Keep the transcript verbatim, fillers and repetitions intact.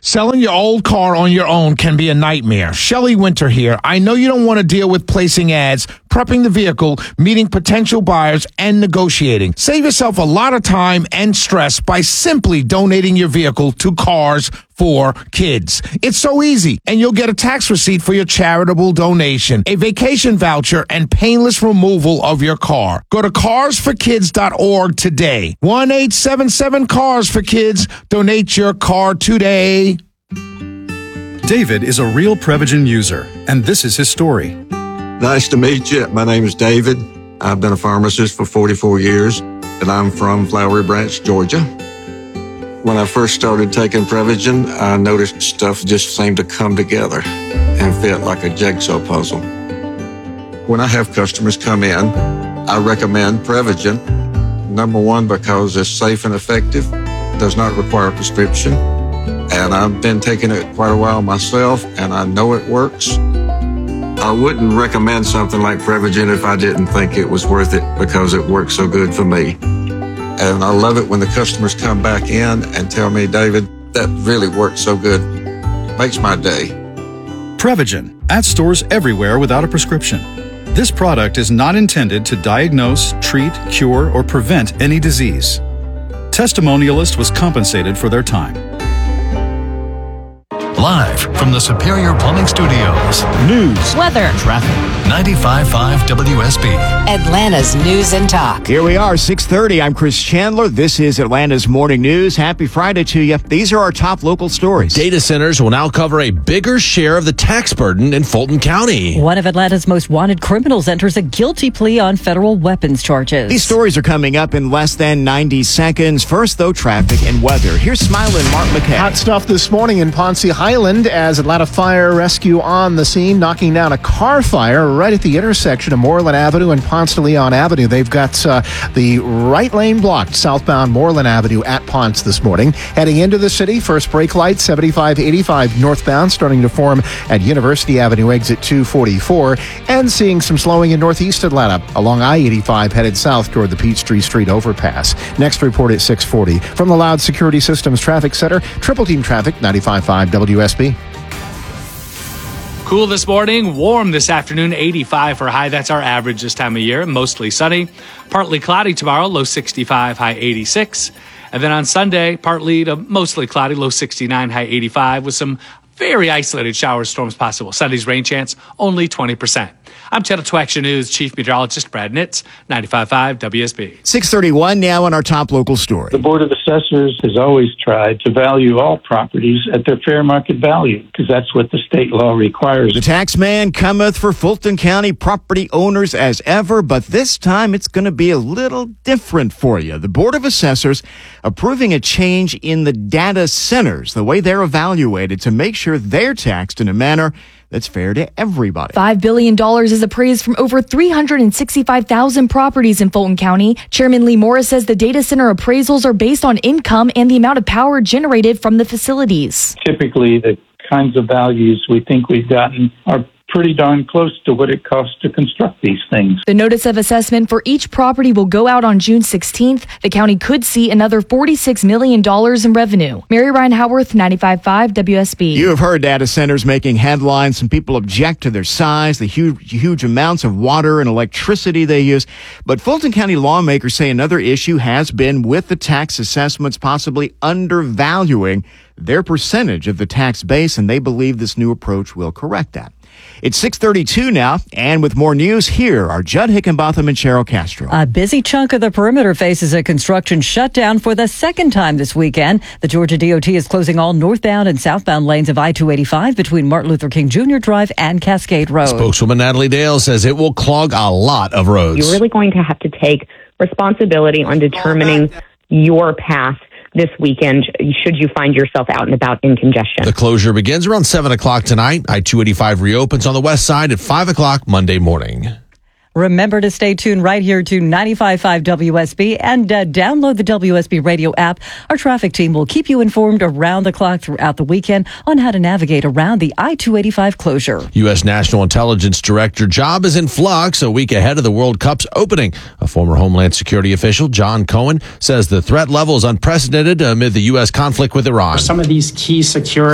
Selling your old car on your own can be a nightmare. Shelley Winter here. I know you don't want to deal with placing ads, prepping the vehicle, meeting potential buyers, and negotiating. Save yourself a lot of time and stress by simply donating your vehicle to Cars for Kids. It's so easy, and you'll get a tax receipt for your charitable donation, a vacation voucher, and painless removal of your car. Go to cars for kids dot org today. one eight seven seven cars for kids. Donate your car today. David is a real Prevagen user, and this is his story. Nice to meet you. My name is David. I've been a pharmacist for forty-four years, and I'm from Flowery Branch, Georgia. When I first started taking Prevagen, I noticed stuff just seemed to come together and fit like a jigsaw puzzle. When I have customers come in, I recommend Prevagen. Number one, because it's safe and effective, does not require a prescription. And I've been taking it quite a while myself, and I know it works. I wouldn't recommend something like Prevagen if I didn't think it was worth it because it works so good for me. And I love it when the customers come back in and tell me, David, that really worked so good. Makes my day. Prevagen, at stores everywhere without a prescription. This product is not intended to diagnose, treat, cure, or prevent any disease. Testimonialist was compensated for their time. Live from the Superior Plumbing Studios. News, weather, traffic. ninety-five point five W S B. Atlanta's News and Talk. Here we are, six thirty. I'm Chris Chandler. This is Atlanta's Morning News. Happy Friday to you. These are our top local stories. Data centers will now cover a bigger share of the tax burden in Fulton County. One of Atlanta's most wanted criminals enters a guilty plea on federal weapons charges. These stories are coming up in less than ninety seconds. First, though, traffic and weather. Here's Smiling Mark McKay. Hot stuff this morning in Ponce Highland as Atlanta Fire Rescue on the scene, knocking down a car fire right at the intersection of Moreland Avenue and Ponce de Leon Avenue. They've got uh, the right lane blocked southbound Moreland Avenue at Ponce this morning. Heading into the city, first brake light seventy-five eighty-five northbound starting to form at University Avenue exit two forty-four, and seeing some slowing in northeast Atlanta along I eighty-five headed south toward the Peachtree Street overpass. Next report at six forty. From the Loud Security Systems Traffic Center, Triple Team Traffic, ninety-five point five W S B. Cool this morning, warm this afternoon, eighty-five for high. That's our average this time of year. Mostly sunny. Partly cloudy tomorrow, low sixty-five, high eighty-six. And then on Sunday, partly to mostly cloudy, low sixty-nine, high eighty-five, with some very isolated shower storms possible. Sunday's rain chance, only twenty percent. I'm Channel two Action News Chief Meteorologist Brad Nitz, ninety-five point five W S B. six thirty-one now on our top local story. The Board of Assessors has always tried to value all properties at their fair market value because that's what the state law requires. The tax man cometh for Fulton County property owners as ever, but this time it's going to be a little different for you. The Board of Assessors approving a change in the data centers, the way they're evaluated to make sure they're taxed in a manner that's fair to everybody. five billion dollars is appraised from over three hundred sixty-five thousand properties in Fulton County. Chairman Lee Morris says the data center appraisals are based on income and the amount of power generated from the facilities. Typically, the kinds of values we think we've gotten are pretty darn close to what it costs to construct these things. The notice of assessment for each property will go out on June sixteenth. The county could see another forty-six million dollars in revenue. Mary Ryan Howarth, ninety-five point five W S B. You have heard data centers making headlines. Some people object to their size, the huge, huge amounts of water and electricity they use. But Fulton County lawmakers say another issue has been with the tax assessments possibly undervaluing their percentage of the tax base, and they believe this new approach will correct that. It's six thirty-two now, and with more news, here are Judd Hickenbotham and Cheryl Castro. A busy chunk of the perimeter faces a construction shutdown for the second time this weekend. The Georgia D O T is closing all northbound and southbound lanes of I two eighty-five between Martin Luther King Junior Drive and Cascade Road. Spokeswoman Natalie Dale says it will clog a lot of roads. You're really going to have to take responsibility on determining your path this weekend, should you find yourself out and about in congestion. The closure begins around seven o'clock tonight. I two eighty-five reopens on the west side at five o'clock Monday morning. Remember to stay tuned right here to ninety-five point five W S B and uh, download the W S B radio app. Our traffic team will keep you informed around the clock throughout the weekend on how to navigate around the I two eighty-five closure. U S National Intelligence Director job is in flux a week ahead of the World Cup's opening. A former Homeland Security official, John Cohen, says the threat level is unprecedented amid the U S conflict with Iran. Some of these key security